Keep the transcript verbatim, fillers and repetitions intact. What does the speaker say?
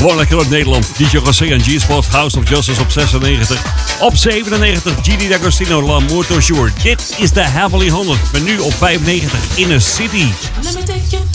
Gewoon lekker uit Nederland. D J José en G-Spot, House of Justice op zesennegentig. Op zevenennegentig, G D D'Agostino, L'amour toujours. Dit is de Heavenly honderd. Maar nu op vijfennegentig, Inner City.